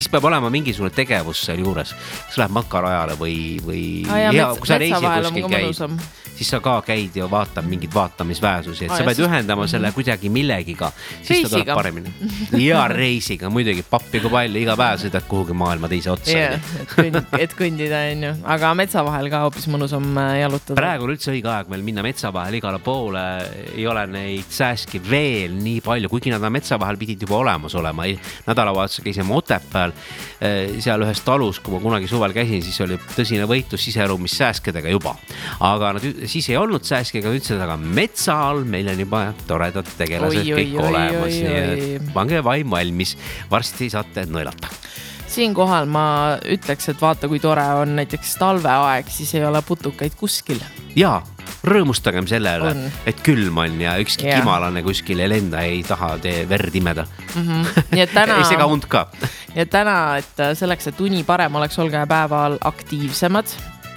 siis peab olema mingisugune tegevus seal juures. Kas läheb makarajale või kui sa reisi kuskil käid, siis sa ka käid ja vaatad mingid vaatamisväärsusi, et sa pead ühendama selle kuidagi millegiga. Siis ta tuleb paremini. Ja reisiga, muidugi pappi kui palju, iga päev sõidad kuhugi maailma teise otsa. Et kõndida, on ju. Aga metsa vahel ka hoopis mõnusam jalutada. Praegu on üldse õige aeg meil minna metsa vahel igale poole, ei ole neid sääski veel nii palju, kuigi nad metsa vahel pidid juba olemas olema. Nädalavahetusel käisime Otepääl, seal ühes talus, kui ma kunagi suvel käisin, siis oli tõsine võitlus siseruumis sääskedega juba. Aga nad siis ei olnud sääskega, ütlesid, aga metsa all meil on juba toredad tegelased kõik olemas. Pange vaim valmis, varsti saate nõelata. Siinkohal ma ütleks, et vaata, kui tore on näiteks talveaeg, siis ei ole putukaid kuskil. Jaa, rõõmustagem sellele, et külm on ja ükski kimalane kuskil ei lenda, ei taha tee verd imeda. Nii et täna, ei sega und ka. Ja täna, et selleks, et uni parem oleks, olge päeval aktiivsemad,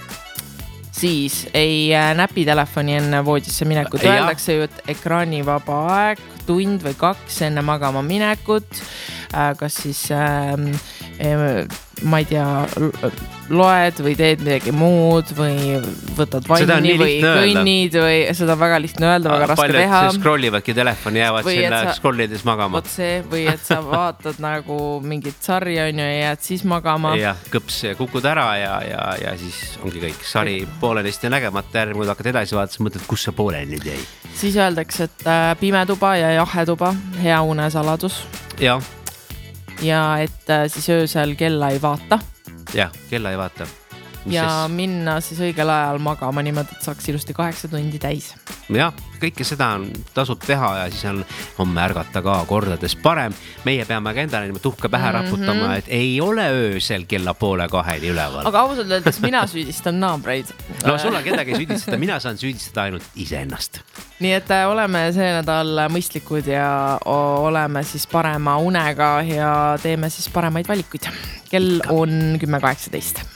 siis ei näpi telefoni enne voodisse minekut. Öeldakse ju, et ekraanivaba aeg, tund või 2 enne magama minekut, kas siis ma ei tea, loed või teed midagi muud või võtad vanni või kõnnid või seda on väga lihtne öelda, väga raske teha. Paljud scrollivadki telefoni, jäävad sinna scrollides magama. Või et sa vaatad nagu mingit sarja on ju ja jääd siis magama. Ja kõps kukud ära ja siis ongi kõik sari poolenisti nägemata järgi, kui hakkad edasi vaatama, siis mõtled, kus see pooleni jäi. Siis öeldakse, et pimetuba ja jahetuba, hea unesaladus. Jah. Ja et siis öösel kella ei vaata. Jah, kella ei vaata. Ja minna siis õigel ajal magama niimoodi, et saaks ilusti 8 tundi täis. Jah, kõike seda tasub teha ja siis on homme ärgata ka kordades parem. Meie peame ka endale niimoodi tuhka pähe raputama, et ei ole öösel kella 1:30 üleval. Aga ausalt öeldes mina süüdistan naabreid. No sul on kedagi süüdistada, mina saan süüdistada ainult iseennast. Nii et oleme see nädal mõistlikud ja oleme siis parema unega ja teeme siis paremaid valikuid. Kell on 10:18.